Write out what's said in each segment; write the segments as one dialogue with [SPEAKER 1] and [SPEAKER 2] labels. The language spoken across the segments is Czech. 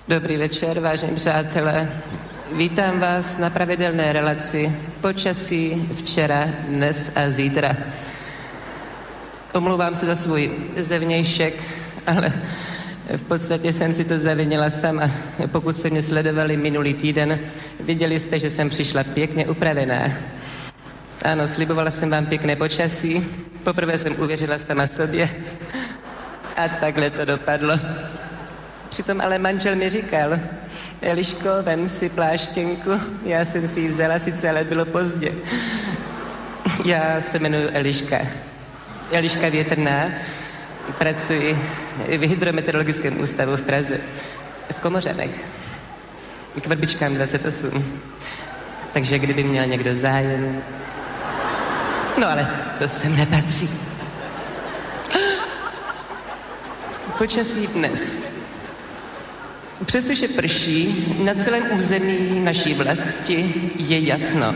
[SPEAKER 1] Dobrý večer, vážení přátelé. Vítám vás na pravidelné relaci Počasí včera, dnes a zítra. Omlouvám se za svůj zevnějšek, ale v podstatě jsem si to zavinila sama. Pokud jste mě sledovali minulý týden, viděli jste, že jsem přišla pěkně upravená. Ano, slibovala jsem vám pěkné počasí. Poprvé jsem uvěřila sama sobě. A takhle to dopadlo. Přitom ale manžel mi říkal: Eliško, vem si pláštěnku. Já jsem si ji vzala, sice ale bylo pozdě. Já se jmenuji Eliška. Eliška Větrná. Pracuji v Hydrometeorologickém ústavu v Praze. V Komořanech. K Vrbičkám 28. Takže kdyby měl někdo zájem... No ale to sem nepatří. Počasí dnes. Přestože prší, na celém území naší vlasti je jasno.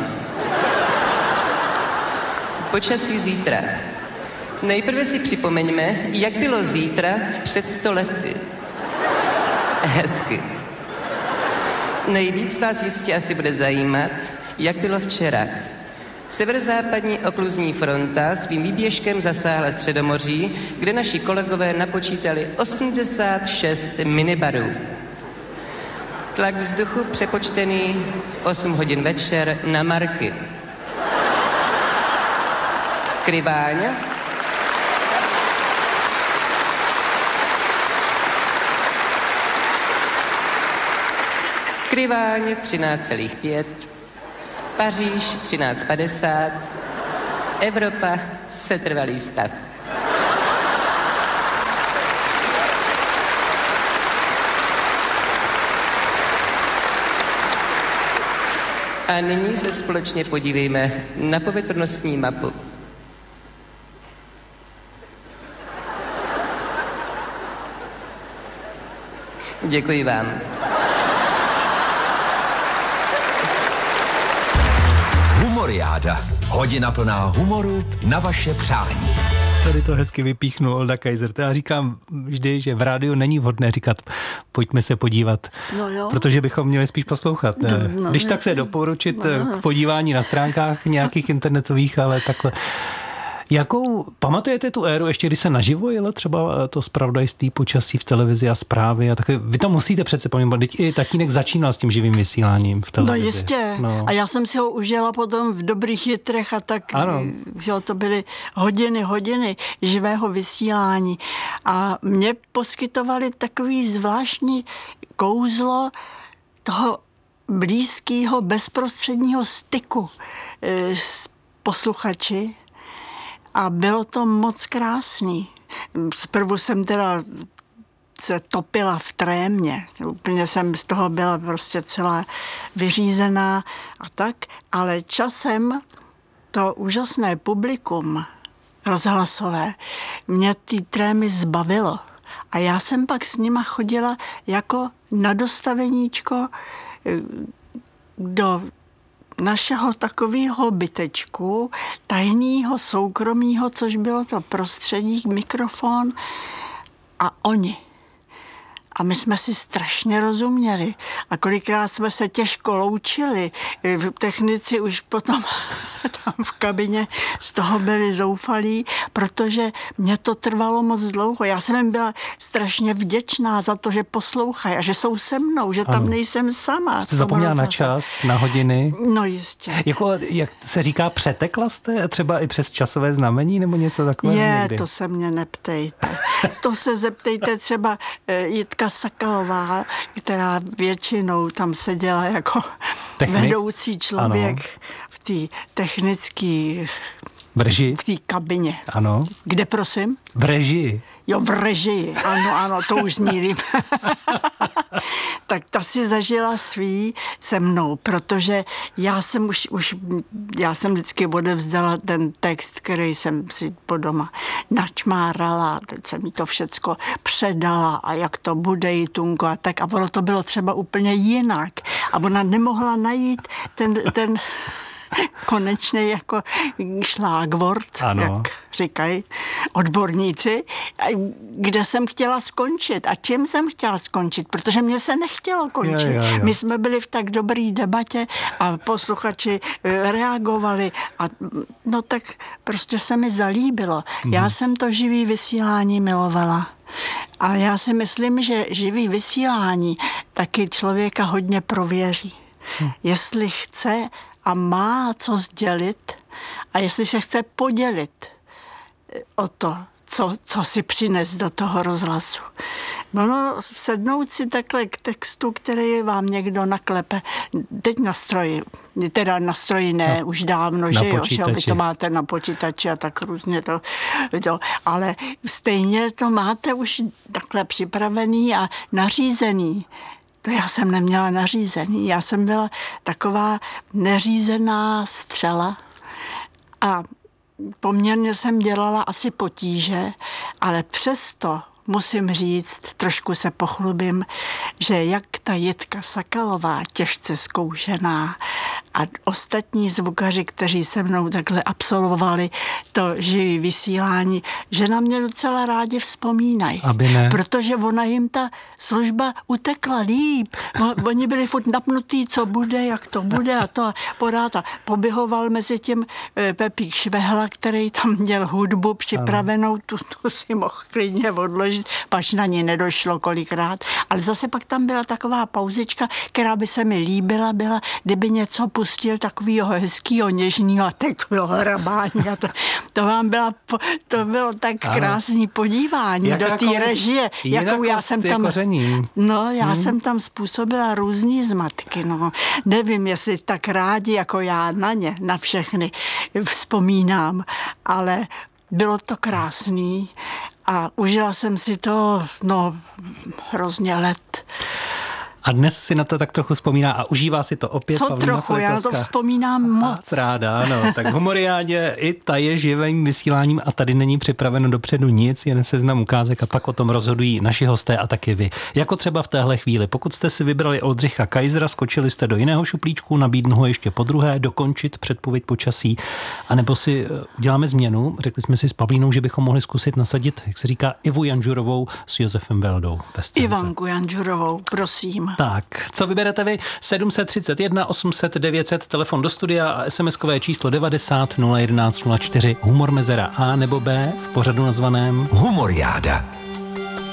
[SPEAKER 1] Počasí zítra. Nejprve si připomeňme, jak bylo zítra před 100 lety. Hezky. Nejvíc vás jistě asi bude zajímat, jak bylo včera. Severozápadní okluzní fronta svým výběžkem zasáhla Středomoří, kde naši kolegové napočítali 86 minibarů. Tlak vzduchu přepočtený v 8 hodin večer na marky. Kryváň. Kryváň 13,5. Paříž 13,50. Evropa setrvalý stav. A nyní se společně podívejme na povětrnostní mapu. Děkuji vám.
[SPEAKER 2] Humoriáda. Hodina plná humoru na vaše přání.
[SPEAKER 3] Tady to hezky vypíchnul Olda Kaiser. Já říkám vždy, že v rádiu není vhodné říkat pojďme se podívat, protože bychom měli spíš poslouchat. Když tak se doporučit k podívání na stránkách nějakých internetových, ale takhle. Jakou, pamatujete tu éru, ještě když se naživo jelo třeba to zpravodajství počasí v televizi a zprávy a tak, vy to musíte přece pamatovat, teď i tatínek začínal s tím živým vysíláním v televizi.
[SPEAKER 4] No jistě, a já jsem si ho užila potom v Dobrých jitrech a tak, že to byly hodiny živého vysílání a mě poskytovali takový zvláštní kouzlo toho blízkého bezprostředního styku s posluchači. A bylo to moc krásný. Zprvu jsem teda se topila v trémě. Úplně jsem z toho byla prostě celá vyřízená a tak. Ale časem to úžasné publikum rozhlasové mě ty trémy zbavilo. A já jsem pak s nima chodila jako na dostaveníčko do našeho takového bytečku, tajného, soukromého, což bylo to prostředí, mikrofon a oni. A my jsme si strašně rozuměli. A kolikrát jsme se těžko loučili. Technici už potom tam v kabině z toho byli zoufalí, protože mě to trvalo moc dlouho. Já jsem jim byla strašně vděčná za to, že poslouchají a že jsou se mnou, že tam nejsem sama.
[SPEAKER 3] Jste zapomněla na čas, na hodiny?
[SPEAKER 4] No jistě.
[SPEAKER 3] Jako, jak se říká, přetekla jste třeba i přes časové znamení nebo něco takového někdy?
[SPEAKER 4] To se mě neptejte. To se zeptejte třeba Jitka Sakalová, která většinou tam seděla jako vedoucí člověk v té technické...
[SPEAKER 3] V režii?
[SPEAKER 4] V té kabině.
[SPEAKER 3] Ano.
[SPEAKER 4] Kde, prosím?
[SPEAKER 3] V režii.
[SPEAKER 4] Jo, v režii. Ano, to už zní líp. Tak ta si zažila svý se mnou, protože já jsem já jsem vždycky odevzdala ten text, který jsem si po doma načmárala, teď jsem mi to všecko předala a jak to bude, Jitunko a tak. A ono to bylo třeba úplně jinak. A ona nemohla najít ten konečně jako šlágvort, jak říkají odborníci, kde jsem chtěla skončit a čím jsem chtěla skončit, protože mě se nechtělo končit. My jsme byli v tak dobrý debatě a posluchači reagovali a no tak prostě se mi zalíbilo. Já jsem to živý vysílání milovala. A já si myslím, že živý vysílání taky člověka hodně prověří. Jestli chce a má co sdělit a jestli se chce podělit o to, co si přines do toho rozhlasu. Ono sednout si takhle k textu, který vám někdo naklepe, teď na stroji, teda na stroji ne, už dávno, že jo, že vy to máte na počítači a tak různě to, ale stejně to máte už takhle připravený a nařízený. To já jsem neměla nařízený, já jsem byla taková neřízená střela a poměrně jsem dělala asi potíže, ale přesto musím říct, trošku se pochlubím, že jak ta Jitka Sakalová, těžce zkoušená, a ostatní zvukaři, kteří se mnou takhle absolvovali to živý vysílání, že na mě docela rádi vzpomínají. Protože ona jim ta služba utekla líp. Oni byli furt napnutí, co bude, jak to bude a to podáta. A poběhoval mezi tím Pepík Švehla, který tam měl hudbu připravenou, tu si mohl klidně odložit, pač na ní nedošlo kolikrát. Ale zase pak tam byla taková pauzička, která by se mi líbila, byla, kdyby něco pustil takovýho hezkýho, něžnýho a teď bylo hrabání. To bylo tak krásný podívání do té režie, jakou já jsem tam... já jsem tam způsobila různý zmatky. Nevím, jestli tak rádi, jako já na ně, na všechny vzpomínám, ale bylo to krásný a užila jsem si to, hrozně let.
[SPEAKER 3] A dnes si na to tak trochu vzpomíná a užívá si to opět.
[SPEAKER 4] Co trochu, já na to vzpomínám moc.
[SPEAKER 3] Ráda, ano. Tak v Humoriádě i ta je živým vysíláním a tady není připraveno dopředu nic, jen seznam ukázek a pak o tom rozhodují naši hosté a taky vy. Jako třeba v téhle chvíli. Pokud jste si vybrali Oldřicha Kaisera, skočili jste do jiného šuplíčku, nabídnu ho ještě podruhé, dokončit předpověď počasí, anebo si uděláme změnu. Řekli jsme si s Pavlínou, že bychom mohli zkusit nasadit, jak se říká, Ivu Janžurovou s Josefem Beldou.
[SPEAKER 4] Ivanku Janžurovou, prosím.
[SPEAKER 3] Tak, co vyberete vy? 731 800 900, telefon do studia a SMS-kové číslo 90 011 04. Humor mezera A nebo B v pořadu nazvaném
[SPEAKER 2] Humoriáda.